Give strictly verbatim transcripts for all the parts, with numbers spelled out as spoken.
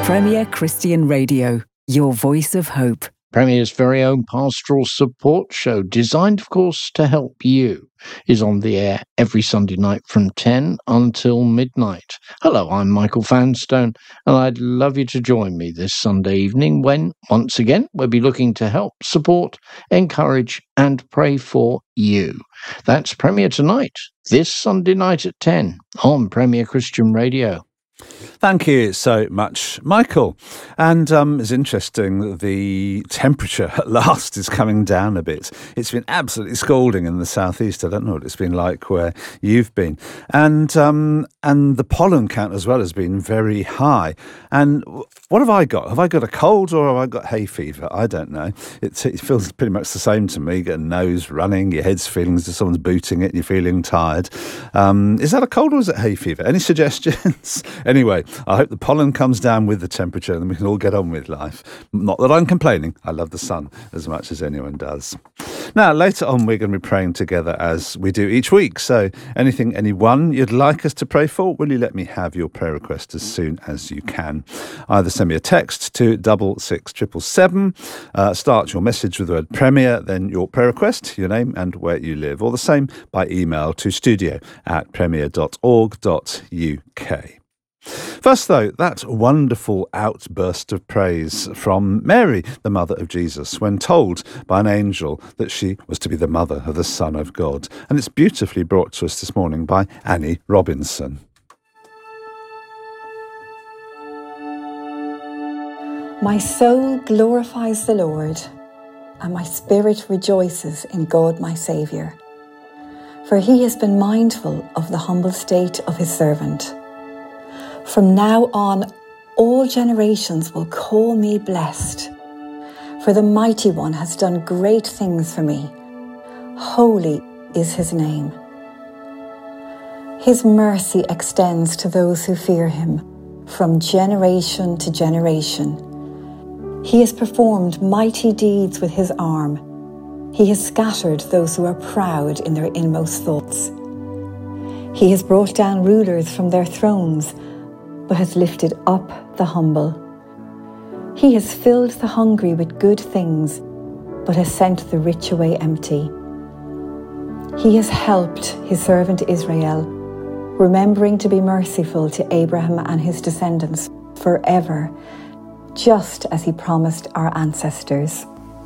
Premier Christian Radio, your voice of hope. Premier's very own pastoral support show, designed, of course, to help you, is on the air every Sunday night from ten until midnight. Hello, I'm Michael Fanstone, and I'd love you to join me this Sunday evening when, once again, we'll be looking to help, support, encourage, and pray for you. That's Premier Tonight, this Sunday night at ten on Premier Christian Radio. Thank you so much, Michael. And um, it's interesting, the temperature at last is coming down a bit. It's been absolutely scalding in the southeast. I don't know what it's been like where you've been. And um, and the pollen count as well has been very high. And what have I got? Have I got a cold or have I got hay fever? I don't know. It, it feels pretty much the same to me. You get a nose running, your head's feeling as if someone's booting it, and you're feeling tired. Um, is that a cold or is it hay fever? Any suggestions? Anyway, I hope the pollen comes down with the temperature and we can all get on with life. Not that I'm complaining. I love the sun as much as anyone does. Now, later on, we're going to be praying together as we do each week. So anything, anyone you'd like us to pray for, will you let me have your prayer request as soon as you can? Either send me a text to double six triple seven, uh, start your message with the word Premier, then your prayer request, your name and where you live, or the same by email to studio at premier dot org dot uk. First, though, that wonderful outburst of praise from Mary, the mother of Jesus, when told by an angel that she was to be the mother of the Son of God. And it's beautifully brought to us this morning by Annie Robinson. My soul glorifies the Lord, and my spirit rejoices in God my Saviour. For he has been mindful of the humble state of his servant. From now on, all generations will call me blessed. For the Mighty One has done great things for me. Holy is his name. His mercy extends to those who fear him, from generation to generation. He has performed mighty deeds with his arm. He has scattered those who are proud in their inmost thoughts. He has brought down rulers from their thrones, but has lifted up the humble. He has filled the hungry with good things, but has sent the rich away empty. He has helped his servant Israel, remembering to be merciful to Abraham and his descendants forever, just as he promised our ancestors.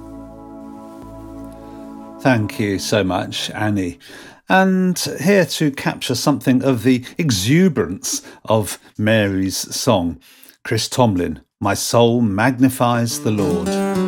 Thank you so much, Annie. And here to capture something of the exuberance of Mary's song, Chris Tomlin, My Soul Magnifies the Lord.